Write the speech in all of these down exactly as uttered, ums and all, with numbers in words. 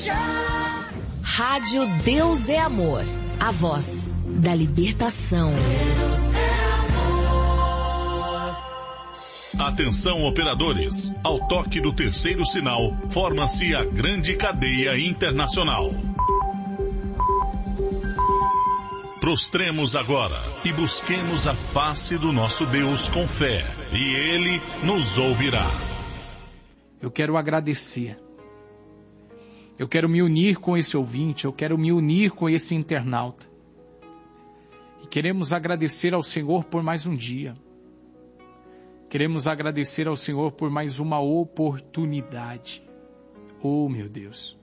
Rádio Deus é Amor, a voz da libertação. Atenção, operadores. Ao toque do terceiro sinal, forma-se a grande cadeia internacional. Prostremos agora e busquemos a face do nosso Deus com fé, e Ele nos ouvirá. Eu quero agradecer. Eu quero me unir com esse ouvinte, eu quero me unir com esse internauta. E queremos agradecer ao Senhor por mais um dia. Queremos agradecer ao Senhor por mais uma oportunidade. Oh, meu Deus!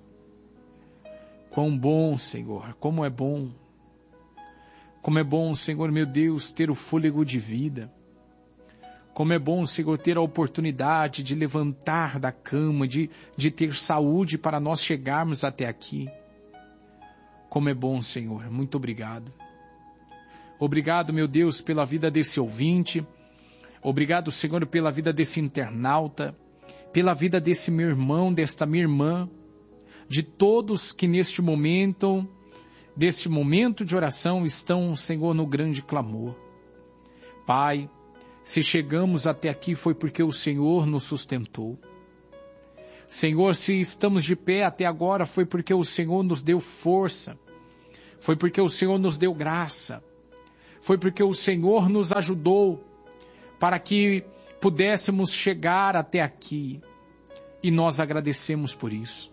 Quão bom, Senhor, como é bom. Como é bom, Senhor, meu Deus, ter o fôlego de vida. Como é bom, Senhor, ter a oportunidade de levantar da cama, de, de ter saúde para nós chegarmos até aqui. Como é bom, Senhor, muito obrigado. Obrigado, meu Deus, pela vida desse ouvinte. Obrigado, Senhor, pela vida desse internauta, pela vida desse meu irmão, desta minha irmã, de todos que neste momento, deste momento de oração estão, Senhor, no grande clamor. Pai, se chegamos até aqui foi porque o Senhor nos sustentou. Senhor, se estamos de pé até agora foi porque o Senhor nos deu força, foi porque o Senhor nos deu graça, foi porque o Senhor nos ajudou para que pudéssemos chegar até aqui, e nós agradecemos por isso.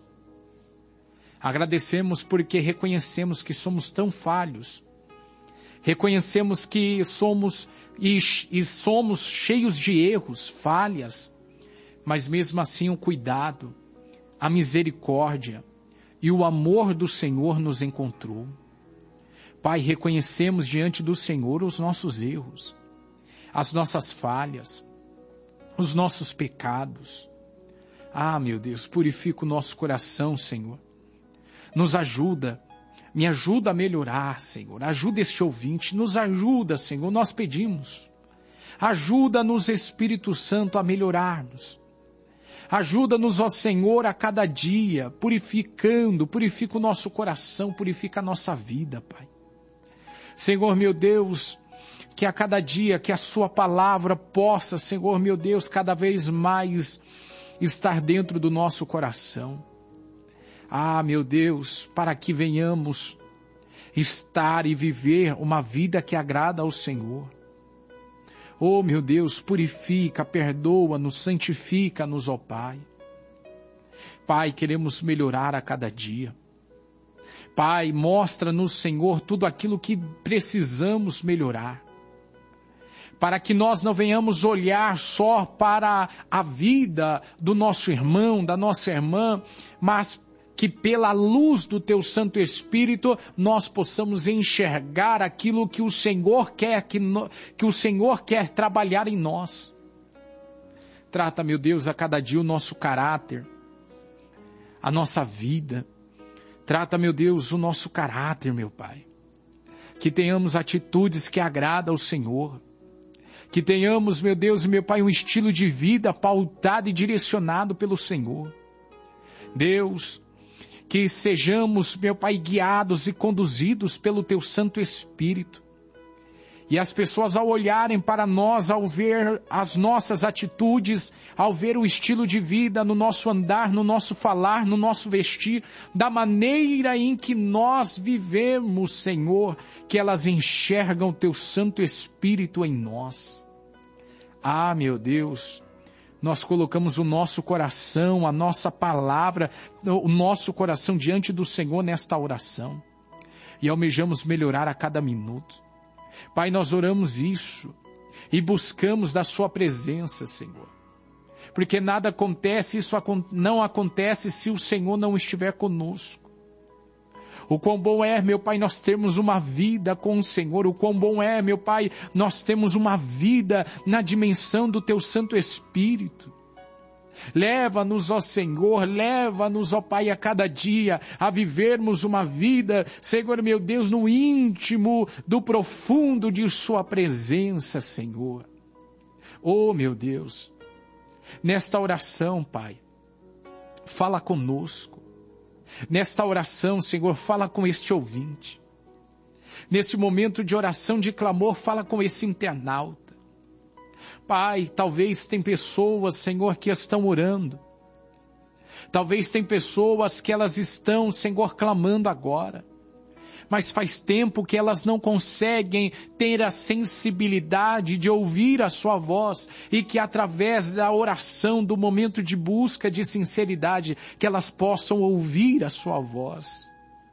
Agradecemos porque reconhecemos que somos tão falhos, reconhecemos que somos e, e somos cheios de erros, falhas, mas mesmo assim o cuidado, a misericórdia e o amor do Senhor nos encontrou. Pai, reconhecemos diante do Senhor os nossos erros, as nossas falhas, os nossos pecados. Ah, meu Deus, purifica o nosso coração, Senhor. Nos ajuda, me ajuda a melhorar, Senhor. Ajuda este ouvinte, nos ajuda, Senhor, nós pedimos. Ajuda-nos, Espírito Santo, a melhorarmos. Ajuda-nos, ó Senhor, a cada dia, purificando, purifica o nosso coração, purifica a nossa vida, Pai. Senhor, meu Deus, que a cada dia, que a sua palavra possa, Senhor, meu Deus, cada vez mais estar dentro do nosso coração. Ah, meu Deus, para que venhamos estar e viver uma vida que agrada ao Senhor. Oh, meu Deus, purifica, perdoa-nos, santifica-nos, ó Pai. Pai, queremos melhorar a cada dia. Pai, mostra-nos, Senhor, tudo aquilo que precisamos melhorar, para que nós não venhamos olhar só para a vida do nosso irmão, da nossa irmã, mas que pela luz do Teu Santo Espírito nós possamos enxergar aquilo que o Senhor quer, que, no, que o Senhor quer trabalhar em nós. Trata, meu Deus, a cada dia o nosso caráter, a nossa vida. Trata, meu Deus, o nosso caráter, meu Pai. Que tenhamos atitudes que agradam ao Senhor. Que tenhamos, meu Deus e meu Pai, um estilo de vida pautado e direcionado pelo Senhor. Deus, que sejamos, meu Pai, guiados e conduzidos pelo Teu Santo Espírito. E as pessoas ao olharem para nós, ao ver as nossas atitudes, ao ver o estilo de vida no nosso andar, no nosso falar, no nosso vestir, da maneira em que nós vivemos, Senhor, que elas enxergam o Teu Santo Espírito em nós. Ah, meu Deus, nós colocamos o nosso coração, a nossa palavra, o nosso coração diante do Senhor nesta oração. E almejamos melhorar a cada minuto. Pai, nós oramos isso e buscamos da Sua presença, Senhor. Porque nada acontece, isso não acontece se o Senhor não estiver conosco. O quão bom é, meu Pai, nós termos uma vida com o Senhor. O quão bom é, meu Pai, nós temos uma vida na dimensão do Teu Santo Espírito. Leva-nos, ó Senhor, leva-nos, ó Pai, a cada dia a vivermos uma vida, Senhor meu Deus, no íntimo do profundo de Sua presença, Senhor. Oh, meu Deus, nesta oração, Pai, fala conosco. Nesta oração, Senhor, fala com este ouvinte. Nesse momento de oração, de clamor, fala com esse internauta. Pai, talvez tem pessoas, Senhor, que estão orando. Talvez tem pessoas que elas estão, Senhor, clamando agora. Mas faz tempo que elas não conseguem ter a sensibilidade de ouvir a sua voz e que através da oração, do momento de busca de sinceridade, que elas possam ouvir a sua voz.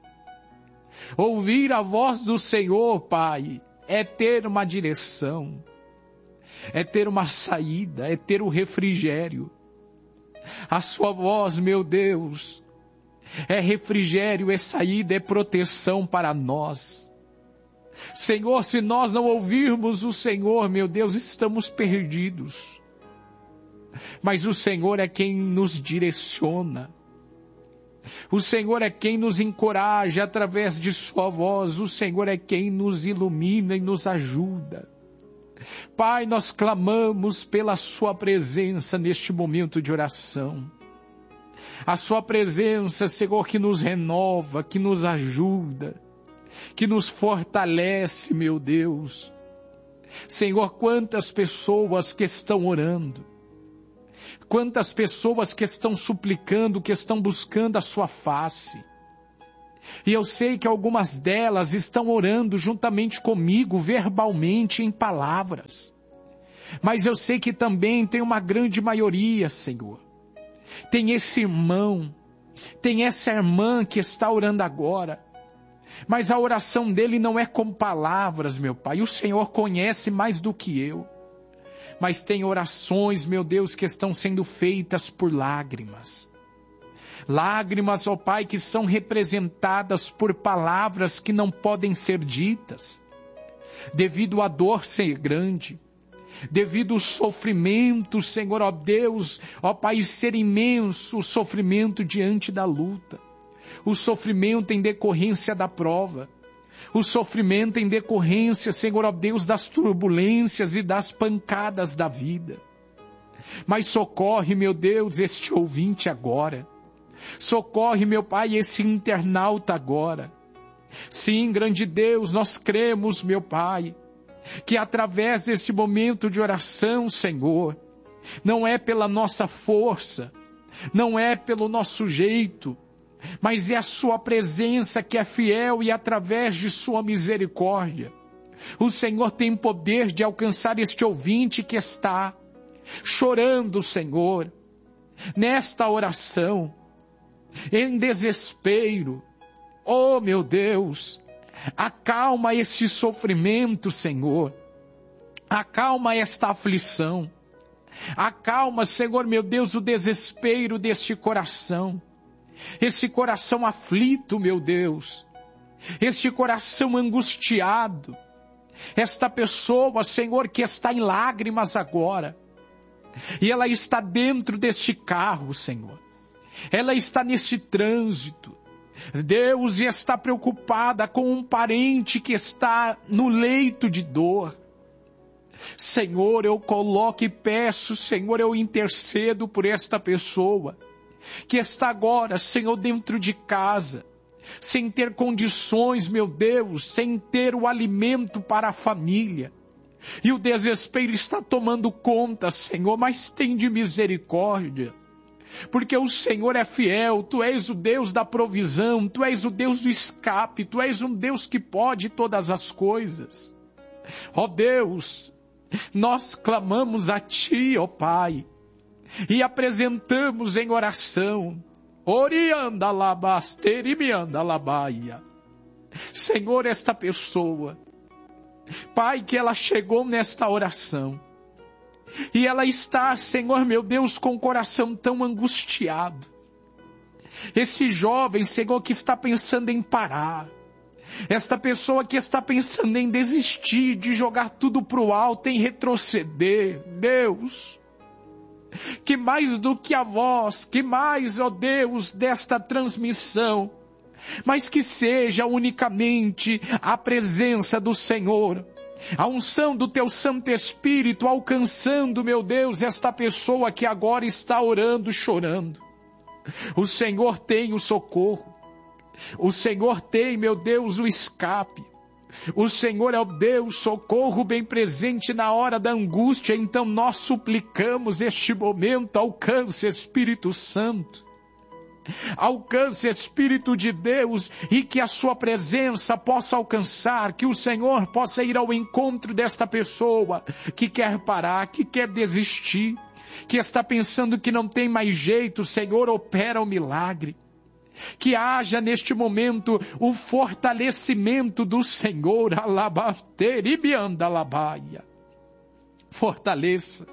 Ouvir a voz do Senhor, Pai, é ter uma direção, é ter uma saída, é ter o refrigério. A sua voz, meu Deus, é refrigério, é saída, é proteção para nós. Senhor, se nós não ouvirmos o Senhor, meu Deus, estamos perdidos. Mas o Senhor é quem nos direciona. O Senhor é quem nos encoraja através de sua voz. O Senhor é quem nos ilumina e nos ajuda. Pai, nós clamamos pela sua presença neste momento de oração. A sua presença, Senhor, que nos renova, que nos ajuda, que nos fortalece, meu Deus. Senhor, quantas pessoas que estão orando, quantas pessoas que estão suplicando, que estão buscando a sua face. E eu sei que algumas delas estão orando juntamente comigo, verbalmente, em palavras. Mas eu sei que também tem uma grande maioria, Senhor. Tem esse irmão, tem essa irmã que está orando agora. Mas a oração dele não é com palavras, meu Pai. O Senhor conhece mais do que eu. Mas tem orações, meu Deus, que estão sendo feitas por lágrimas. Lágrimas, ó Pai, que são representadas por palavras que não podem ser ditas, devido à dor ser grande, devido ao sofrimento, Senhor, ó Deus, ó Pai, ser imenso, o sofrimento diante da luta, o sofrimento em decorrência da prova, o sofrimento em decorrência, Senhor, ó Deus, das turbulências e das pancadas da vida. Mas socorre, meu Deus, este ouvinte agora. Socorre, meu Pai, esse internauta agora. Sim, grande Deus, nós cremos, meu Pai, que através desse momento de oração, Senhor, não é pela nossa força, não é pelo nosso jeito, mas é a sua presença que é fiel e através de sua misericórdia. O Senhor tem poder de alcançar este ouvinte que está chorando, Senhor, nesta oração, em desespero. Oh, meu Deus, acalma esse sofrimento, Senhor. Acalma esta aflição. Acalma, Senhor, meu Deus, o desespero deste coração. Esse coração aflito, meu Deus. Este coração angustiado. Esta pessoa, Senhor, que está em lágrimas agora. E ela está dentro deste carro, Senhor. Ela está nesse trânsito, Deus, e está preocupada com um parente que está no leito de dor. Senhor, eu coloco e peço, Senhor, eu intercedo por esta pessoa, que está agora, Senhor, dentro de casa, sem ter condições, meu Deus, sem ter o alimento para a família. E o desespero está tomando conta, Senhor, mas tem de misericórdia. Porque o Senhor é fiel, Tu és o Deus da provisão, Tu és o Deus do escape, Tu és um Deus que pode todas as coisas. Ó Deus, nós clamamos a Ti, ó Pai, e apresentamos em oração. Orianda labasterimianda labaia. Senhor, esta pessoa, Pai, que ela chegou nesta oração, e ela está, Senhor, meu Deus, com o coração tão angustiado. Esse jovem, Senhor, que está pensando em parar. Esta pessoa que está pensando em desistir, de jogar tudo para o alto, em retroceder. Deus, que mais do que a voz, que mais, ó Deus, desta transmissão, mas que seja unicamente a presença do Senhor, a unção do Teu Santo Espírito alcançando, meu Deus, esta pessoa que agora está orando, chorando. O Senhor tem o socorro. O Senhor tem, meu Deus, o escape. O Senhor é o Deus socorro bem presente na hora da angústia. Então nós suplicamos este momento, alcance Espírito Santo. Alcance Espírito de Deus e que a sua presença possa alcançar, que o Senhor possa ir ao encontro desta pessoa que quer parar, que quer desistir, que está pensando que não tem mais jeito. Senhor, opera o milagre. Que haja neste momento o fortalecimento do Senhor. Alabateribianda labaia. Fortaleça.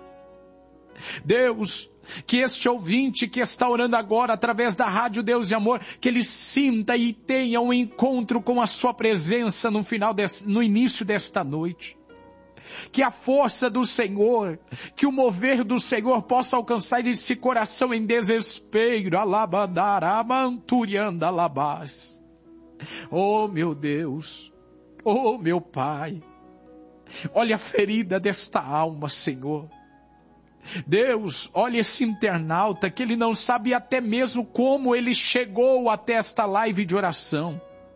Deus, que este ouvinte que está orando agora através da rádio Deus e Amor, que ele sinta e tenha um encontro com a sua presença no final, desse, no início desta noite. Que a força do Senhor, que o mover do Senhor possa alcançar esse coração em desespero. Alabandaramanturanda labás. Oh meu Deus, oh meu Pai, olha a ferida desta alma, Senhor. Deus, olha esse internauta que ele não sabe até mesmo como ele chegou até esta live de oração.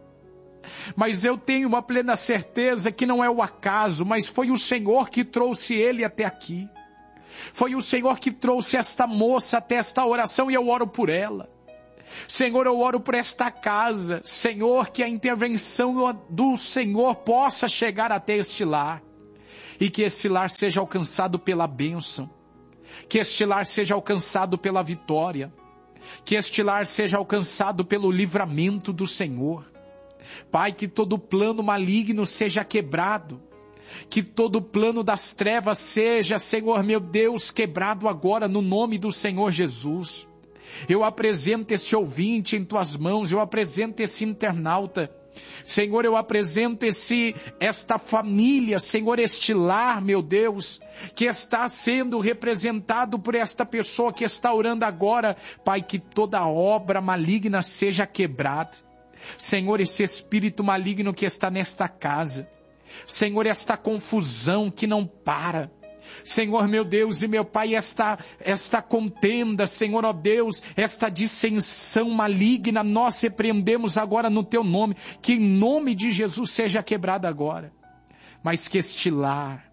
Mas eu tenho uma plena certeza que não é o acaso, mas foi o Senhor que trouxe ele até aqui. Foi o Senhor que trouxe esta moça até esta oração e eu oro por ela. Senhor, eu oro por esta casa. Senhor, que a intervenção do Senhor possa chegar até este lar. E que este lar seja alcançado pela bênção. Que este lar seja alcançado pela vitória. Que este lar seja alcançado pelo livramento do Senhor. Pai, que todo plano maligno seja quebrado. Que todo plano das trevas seja, Senhor meu Deus, quebrado agora no nome do Senhor Jesus. Eu apresento esse ouvinte em tuas mãos, eu apresento esse internauta. Senhor, eu apresento esse, esta família, Senhor, este lar, meu Deus, que está sendo representado por esta pessoa que está orando agora. Pai, que toda obra maligna seja quebrada. Senhor, esse espírito maligno que está nesta casa. Senhor, esta confusão que não para. Senhor, meu Deus e meu Pai, esta, esta contenda, Senhor, ó Deus, esta dissensão maligna, nós repreendemos agora no Teu nome, que em nome de Jesus seja quebrada agora, mas que este lar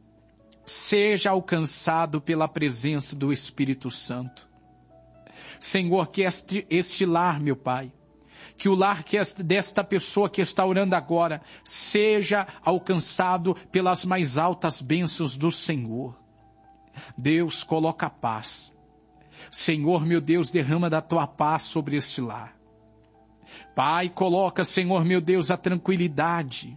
seja alcançado pela presença do Espírito Santo. Senhor, que este, este lar, meu Pai, que o lar que esta, desta pessoa que está orando agora seja alcançado pelas mais altas bênçãos do Senhor. Deus, coloca a paz. Senhor, meu Deus, derrama da tua paz sobre este lar. Pai, coloca, Senhor, meu Deus, a tranquilidade.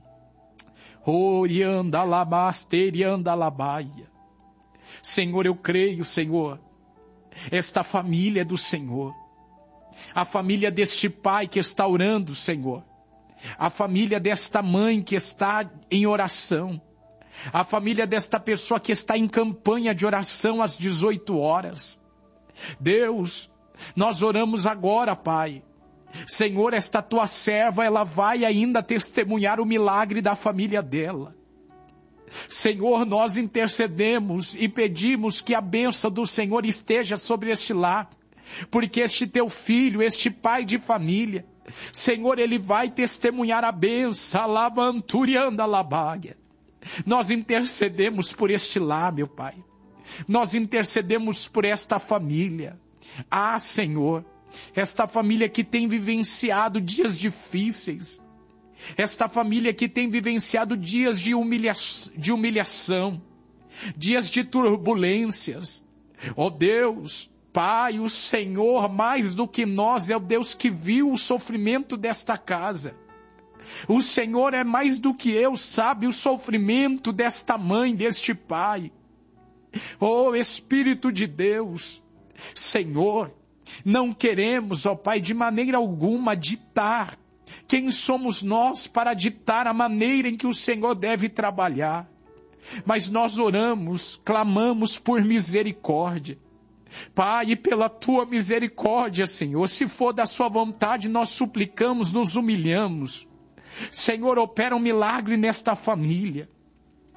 Orianda labasterianda labaia. Senhor, eu creio, Senhor, esta família é do Senhor. A família deste pai que está orando, Senhor. A família desta mãe que está em oração. A família desta pessoa que está em campanha de oração às dezoito horas. Deus, nós oramos agora, Pai. Senhor, esta tua serva, ela vai ainda testemunhar o milagre da família dela. Senhor, nós intercedemos e pedimos que a bênção do Senhor esteja sobre este lar. Porque este teu filho, este pai de família, Senhor, ele vai testemunhar a bênção. Alabanturianda labaia. Nós intercedemos por este lar, meu Pai. Nós intercedemos por esta família. Ah, Senhor, esta família que tem vivenciado dias difíceis. Esta família que tem vivenciado dias de, humilha- de humilhação. Dias de turbulências. Ó Deus, Pai, o Senhor, mais do que nós, é o Deus que viu o sofrimento desta casa. O Senhor é mais do que eu, sabe o sofrimento desta mãe, deste pai. Oh, Espírito de Deus, Senhor, não queremos, ó Pai, de maneira alguma ditar quem somos nós para ditar a maneira em que o Senhor deve trabalhar. Mas nós oramos, clamamos por misericórdia. Pai, e pela tua misericórdia, Senhor, se for da sua vontade, nós suplicamos, nos humilhamos. Senhor, opera um milagre nesta família.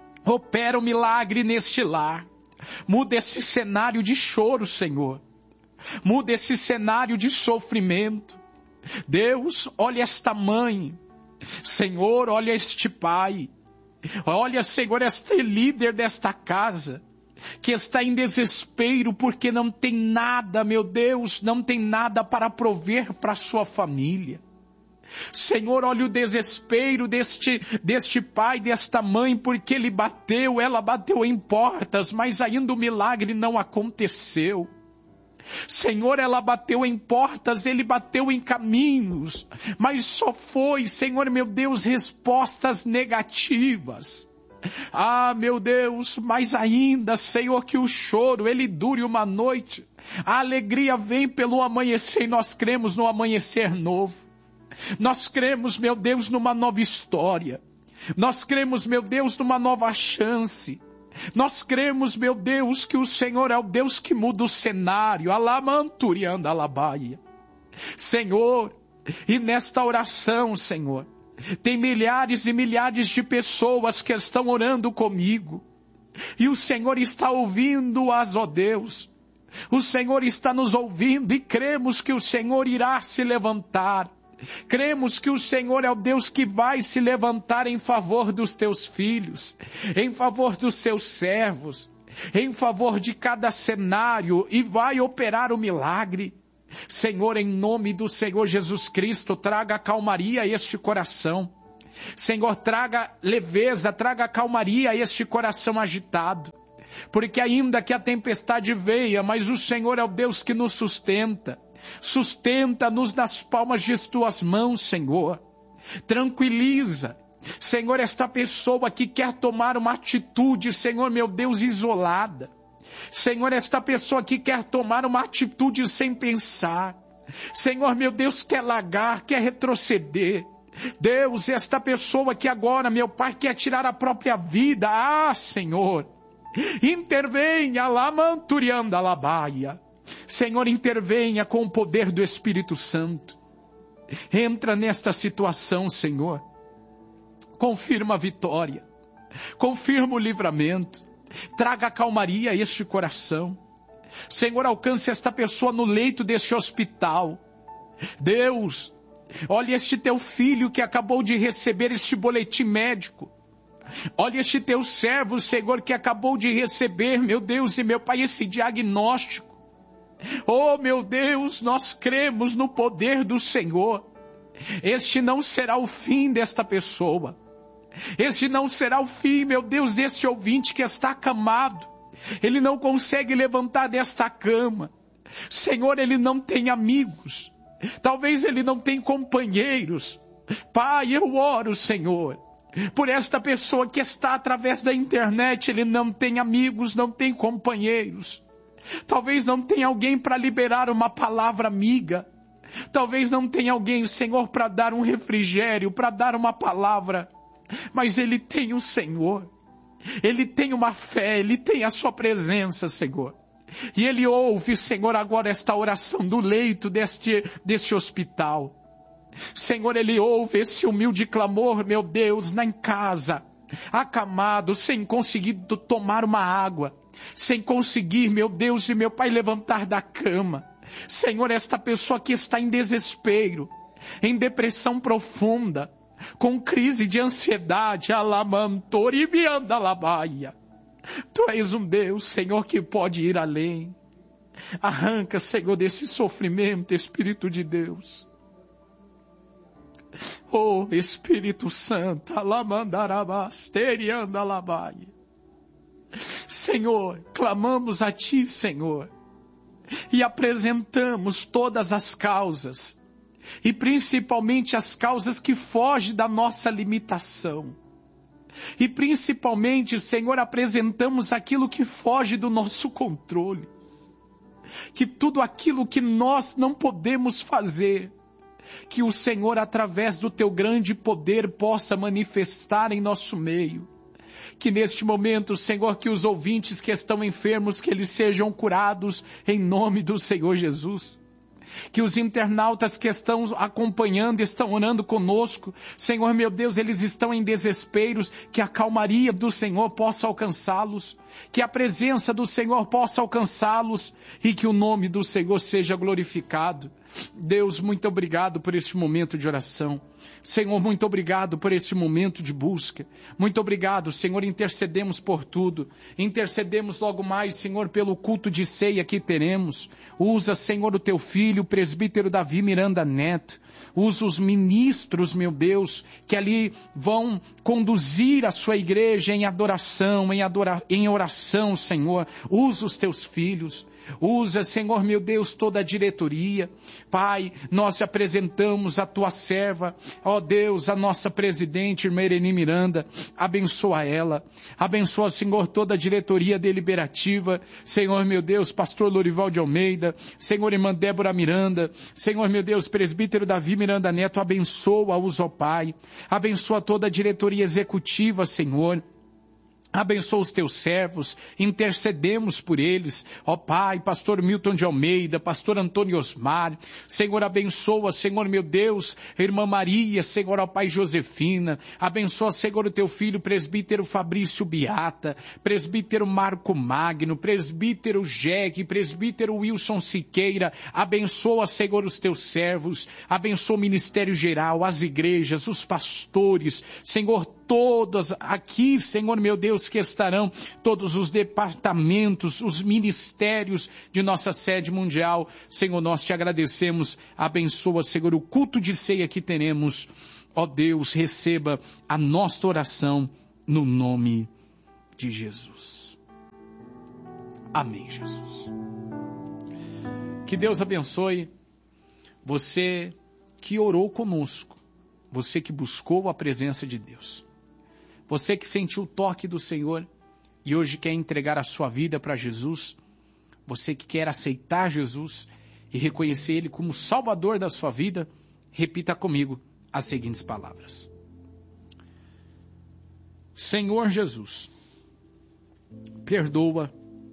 Opera um milagre neste lar. Muda esse cenário de choro, Senhor. Muda esse cenário de sofrimento. Deus, olha esta mãe. Senhor, olha este pai. Olha, Senhor, este líder desta casa, que está em desespero porque não tem nada, meu Deus, não tem nada para prover para sua família. Senhor, olha o desespero deste, deste pai, desta mãe, porque ele bateu, ela bateu em portas, mas ainda o milagre não aconteceu. Senhor, ela bateu em portas, ele bateu em caminhos, mas só foi, Senhor, meu Deus, respostas negativas. Ah, meu Deus, mas ainda, Senhor, que o choro, ele dure uma noite. A alegria vem pelo amanhecer e nós cremos no amanhecer novo. Nós cremos, meu Deus, numa nova história. Nós cremos, meu Deus, numa nova chance. Nós cremos, meu Deus, que o Senhor é o Deus que muda o cenário. Alamanturianda alabaia. Senhor, e nesta oração, Senhor, tem milhares e milhares de pessoas que estão orando comigo. E o Senhor está ouvindo-as, ó Deus. O Senhor está nos ouvindo e cremos que o Senhor irá se levantar. Cremos que o Senhor é o Deus que vai se levantar em favor dos teus filhos, em favor dos seus servos, em favor de cada cenário e vai operar o milagre. Senhor, em nome do Senhor Jesus Cristo, traga calmaria a este coração. Senhor, traga leveza, traga calmaria a este coração agitado. Porque ainda que a tempestade venha, mas o Senhor é o Deus que nos sustenta. Sustenta-nos nas palmas de tuas mãos, Senhor. Tranquiliza, Senhor, esta pessoa que quer tomar uma atitude, Senhor, meu Deus, isolada. Senhor, esta pessoa que quer tomar uma atitude sem pensar. Senhor, meu Deus, quer largar, quer retroceder. Deus, esta pessoa que agora, meu Pai, quer tirar a própria vida. Ah, Senhor, intervenha, lamanturianda labaia. Senhor, intervenha com o poder do Espírito Santo. Entra nesta situação, Senhor. Confirma a vitória. Confirma o livramento. Traga calmaria a este coração. Senhor, alcance esta pessoa no leito deste hospital. Deus, olha este teu filho que acabou de receber este boletim médico. Olha este teu servo, Senhor, que acabou de receber, meu Deus e meu Pai, esse diagnóstico. Oh, meu Deus, nós cremos no poder do Senhor. Este não será o fim desta pessoa. Este não será o fim, meu Deus, deste ouvinte que está acamado. Ele não consegue levantar desta cama. Senhor, ele não tem amigos. Talvez ele não tenha companheiros. Pai, eu oro, Senhor, por esta pessoa que está através da internet. Ele não tem amigos, não tem companheiros. Talvez não tenha alguém para liberar uma palavra amiga. Talvez não tenha alguém, Senhor, para dar um refrigério, para dar uma palavra. Mas ele tem o Senhor. Ele tem uma fé, ele tem a sua presença, Senhor. E ele ouve, Senhor, agora esta oração do leito deste, deste hospital. Senhor, ele ouve esse humilde clamor, meu Deus, na em casa, acamado, sem conseguir tomar uma água. Sem conseguir, meu Deus e meu Pai, levantar da cama. Senhor, esta pessoa que está em desespero, em depressão profunda, com crise de ansiedade, alamantoribiandalabaia. Tu és um Deus, Senhor, que pode ir além. Arranca, Senhor, desse sofrimento, Espírito de Deus. Oh, Espírito Santo, alamandarabasteriandalabaia. Senhor, clamamos a Ti, Senhor, e apresentamos todas as causas, e principalmente as causas que fogem da nossa limitação. E principalmente, Senhor, apresentamos aquilo que foge do nosso controle. Que tudo aquilo que nós não podemos fazer, que o Senhor, através do Teu grande poder, possa manifestar em nosso meio. Que neste momento, Senhor, que os ouvintes que estão enfermos, que eles sejam curados em nome do Senhor Jesus. que os internautas que estão acompanhando, estão orando conosco, Senhor meu Deus, eles estão em desesperos, que a calmaria do Senhor possa alcançá-los, que a presença do Senhor possa alcançá-los e que o nome do Senhor seja glorificado. Deus, muito obrigado por este momento de oração. Senhor, muito obrigado por este momento de busca. Muito obrigado, Senhor, intercedemos por tudo. Intercedemos logo mais, Senhor, pelo culto de ceia que teremos. Usa, Senhor, o teu filho, o presbítero Davi Miranda Neto. Usa os ministros, meu Deus, que ali vão conduzir a sua igreja em adoração, em, adora... em oração, Senhor. Usa os teus filhos. Usa, Senhor, meu Deus, toda a diretoria. Pai, nós apresentamos a tua serva, ó Deus, a nossa presidente, irmã Irene Miranda. Abençoa ela. Abençoa, Senhor, toda a diretoria deliberativa. Senhor, meu Deus, pastor Lorival de Almeida. Senhor, irmã Débora Miranda. Senhor, meu Deus, presbítero Davi Miranda Neto. Abençoa-os, ó Pai. Abençoa toda a diretoria executiva, Senhor. Abençoa os teus servos, intercedemos por eles, ó Pai, pastor Milton de Almeida, pastor Antônio Osmar, Senhor, abençoa, Senhor, meu Deus, irmã Maria, Senhor, ó Pai Josefina, abençoa, Senhor, o teu filho, presbítero Fabrício Beata, presbítero Marco Magno, presbítero Jegue, presbítero Wilson Siqueira, abençoa, Senhor, os teus servos, abençoa o ministério geral, as igrejas, os pastores, Senhor, todas aqui, Senhor, meu Deus, que estarão todos os departamentos, os ministérios de nossa sede mundial. Senhor, nós te agradecemos. Abençoa, Senhor, o culto de ceia que teremos. Ó Deus, receba a nossa oração no nome de Jesus. Amém, Jesus. Que Deus abençoe você que orou conosco, você que buscou a presença de Deus. Você que sentiu o toque do Senhor e hoje quer entregar a sua vida para Jesus, você que quer aceitar Jesus e reconhecer Ele como Salvador da sua vida, repita comigo as seguintes palavras. Senhor Jesus, perdoa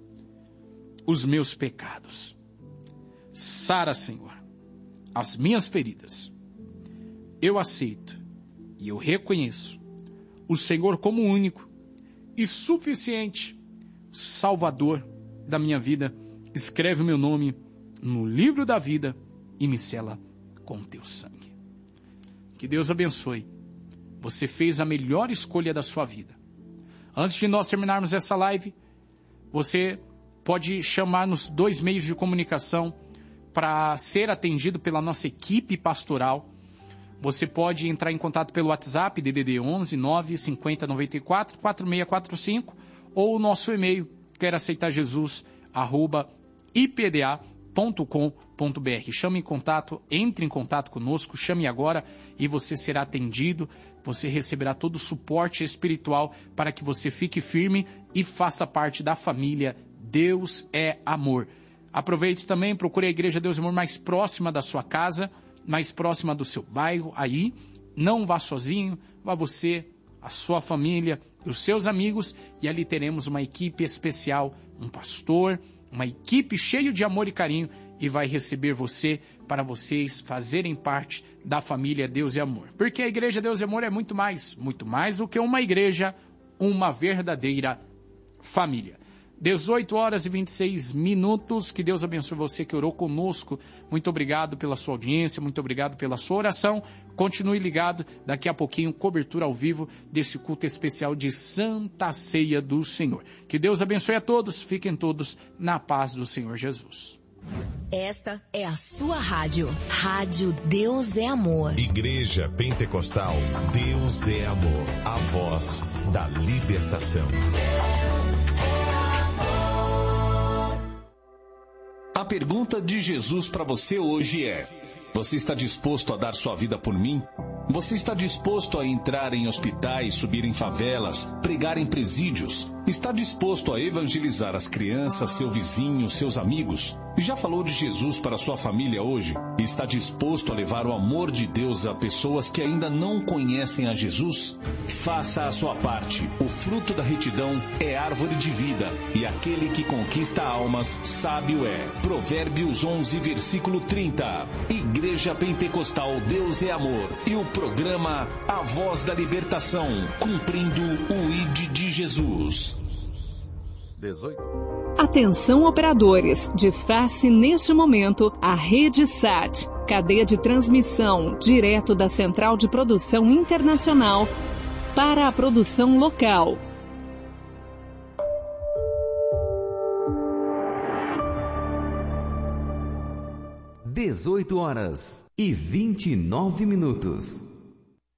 os meus pecados. Sara, Senhor, as minhas feridas. Eu aceito e eu reconheço o Senhor como único e suficiente Salvador da minha vida. Escreve o meu nome no livro da vida e me sela com teu sangue. Que Deus abençoe. Você fez a melhor escolha da sua vida. Antes de nós terminarmos essa live, você pode chamar nos dois meios de comunicação para ser atendido pela nossa equipe pastoral. Você pode entrar em contato pelo WhatsApp, D D D onze nove cinquenta noventa e quatro quatro seis quatro cinco, ou o nosso e-mail, quero aceitar Jesus, arroba i p d a ponto com ponto b r. Chame em contato, entre em contato conosco, chame agora e você será atendido, você receberá todo o suporte espiritual para que você fique firme e faça parte da família Deus é Amor. Aproveite também, procure a Igreja Deus é Amor mais próxima da sua casa, mais próxima do seu bairro, aí, não vá sozinho, vá você, a sua família, os seus amigos, e ali teremos uma equipe especial, um pastor, uma equipe cheia de amor e carinho, e vai receber você, para vocês fazerem parte da família Deus é Amor. Porque a Igreja Deus é Amor é muito mais, muito mais do que uma igreja, uma verdadeira família. dezoito horas e vinte e seis minutos, que Deus abençoe você que orou conosco, muito obrigado pela sua audiência, muito obrigado pela sua oração, continue ligado, daqui a pouquinho cobertura ao vivo desse culto especial de Santa Ceia do Senhor. Que Deus abençoe a todos, fiquem todos na paz do Senhor Jesus. Esta é a sua rádio, Rádio Deus é Amor. Igreja Pentecostal Deus é Amor, a voz da libertação. A pergunta de Jesus para você hoje é: você está disposto a dar sua vida por mim? Você está disposto a entrar em hospitais, subir em favelas, pregar em presídios? Está disposto a evangelizar as crianças, seu vizinho, seus amigos? Já falou de Jesus para sua família hoje? Está disposto a levar o amor de Deus a pessoas que ainda não conhecem a Jesus? Faça a sua parte. O fruto da retidão é árvore de vida, e aquele que conquista almas, sábio é. Provérbios onze, versículo trinta. Igreja Pentecostal Deus é Amor e o programa A Voz da Libertação, cumprindo o I D de Jesus. dezoito. Atenção, operadores, desface neste momento a Rede Sat, cadeia de transmissão direto da Central de Produção Internacional para a produção local. dezoito horas e vinte e nove minutos.